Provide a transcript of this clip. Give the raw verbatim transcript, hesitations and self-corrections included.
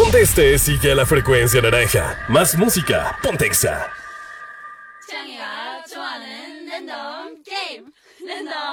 Donde estés, sigue a la frecuencia naranja. Más música, ponte Exa. 취향이가 좋아하는 랜덤 게임 랜덤